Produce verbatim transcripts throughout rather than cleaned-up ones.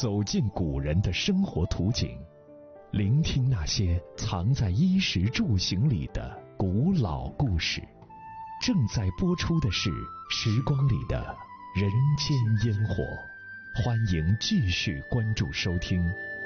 走进古人的生活图景，聆听那些藏在衣食住行里的古老故事。正在播出的是《时光里的人间烟火》，欢迎继续关注收听。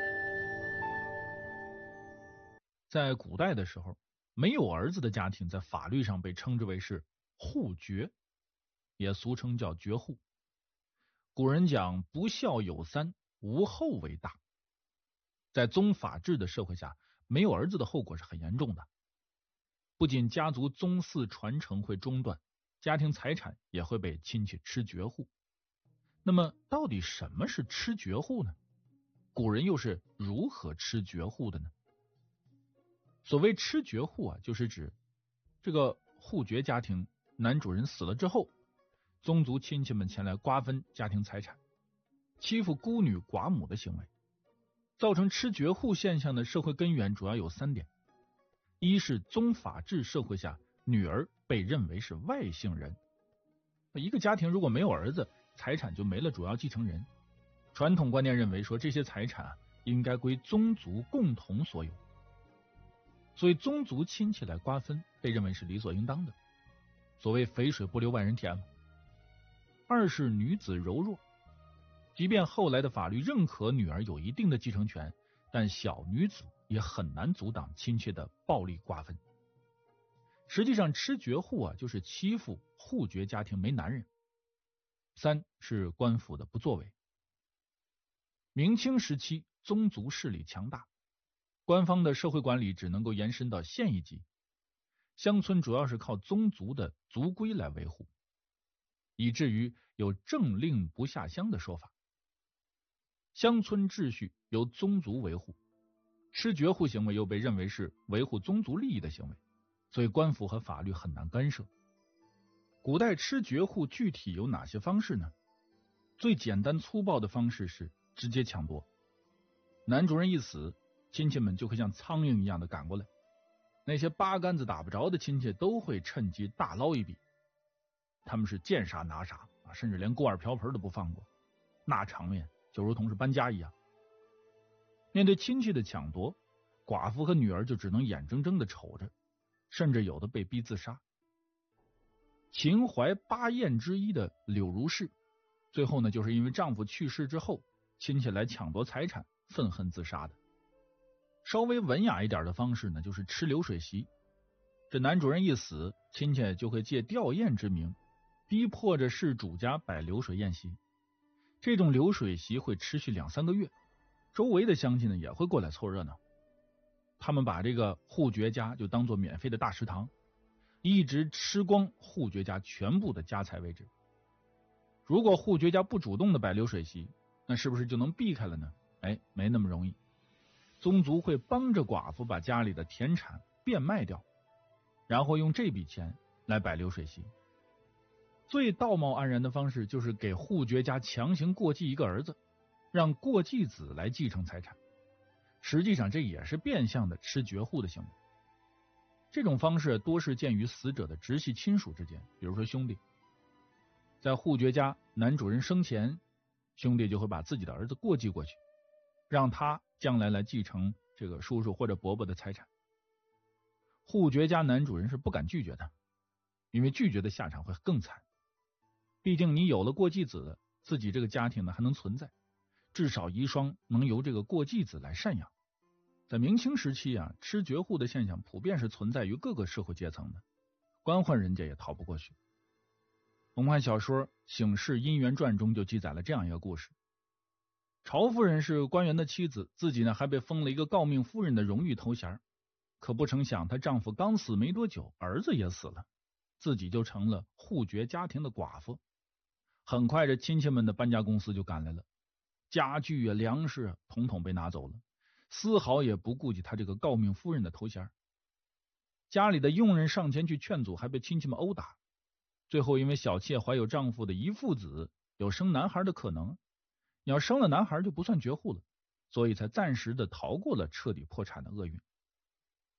在古代的时候，没有儿子的家庭在法律上被称之为是户绝，也俗称叫绝户。古人讲不孝有三，无后为大。在宗法制的社会下，没有儿子的后果是很严重的，不仅家族宗嗣传承会中断，家庭财产也会被亲戚吃绝户。那么到底什么是吃绝户呢？古人又是如何吃绝户的呢？所谓吃绝户啊，就是指这个户绝家庭男主人死了之后，宗族亲戚们前来瓜分家庭财产，欺负孤女寡母的行为。造成吃绝户现象的社会根源主要有三点：一是宗法制社会下，女儿被认为是外姓人。一个家庭如果没有儿子，财产就没了主要继承人。传统观念认为说这些财产啊应该归宗族共同所有，所以宗族亲戚来瓜分被认为是理所应当的，所谓肥水不流外人田嘛。二是女子柔弱，即便后来的法律认可女儿有一定的继承权，但小女子也很难阻挡亲戚的暴力瓜分。实际上吃绝户啊，就是欺负户绝家庭没男人。三是官府的不作为。明清时期宗族势力强大，官方的社会管理只能够延伸到县一级，乡村主要是靠宗族的族规来维护，以至于有政令不下乡的说法。乡村秩序由宗族维护，吃绝户行为又被认为是维护宗族利益的行为，所以官府和法律很难干涉。古代吃绝户具体有哪些方式呢？最简单粗暴的方式是直接抢夺。男主人一死，亲戚们就会像苍蝇一样的赶过来，那些八竿子打不着的亲戚都会趁机大捞一笔。他们是见啥拿啥啊，甚至连锅碗瓢盆都不放过，那场面就如同是搬家一样。面对亲戚的抢夺，寡妇和女儿就只能眼睁睁的瞅着，甚至有的被逼自杀。秦淮八艳之一的柳如是，最后呢就是因为丈夫去世之后，亲戚来抢夺财产，愤恨自杀的。稍微文雅一点的方式呢，就是吃流水席。这男主人一死，亲戚就会借吊唁之名，逼迫着事主家摆流水宴席。这种流水席会持续两三个月，周围的乡亲呢也会过来凑热闹。他们把这个户绝家就当作免费的大食堂，一直吃光户绝家全部的家财为止。如果户绝家不主动的摆流水席，那是不是就能避开了呢？哎，没那么容易。宗族会帮着寡妇把家里的田产变卖掉，然后用这笔钱来摆流水席。最道貌岸然的方式就是给户绝家强行过继一个儿子，让过继子来继承财产。实际上这也是变相的吃绝户的行为。这种方式多是见于死者的直系亲属之间，比如说兄弟。在户绝家男主人生前，兄弟就会把自己的儿子过继过去，让他将来来继承这个叔叔或者伯伯的财产。户绝家男主人是不敢拒绝的，因为拒绝的下场会更惨。毕竟你有了过继子，自己这个家庭呢还能存在，至少遗孀能由这个过继子来赡养。在明清时期啊，吃绝户的现象普遍是存在于各个社会阶层的，官宦人家也逃不过去。我们看小说《醒世姻缘传》中就记载了这样一个故事。曹夫人是官员的妻子，自己呢还被封了一个诰命夫人的荣誉头衔，可不成想她丈夫刚死没多久，儿子也死了，自己就成了户绝家庭的寡妇。很快这亲戚们的搬家公司就赶来了，家具啊粮食啊统统被拿走了，丝毫也不顾及她这个诰命夫人的头衔。家里的佣人上前去劝阻，还被亲戚们殴打。最后因为小妾怀有丈夫的遗腹子，有生男孩的可能，你要生了男孩就不算绝户了，所以才暂时的逃过了彻底破产的厄运。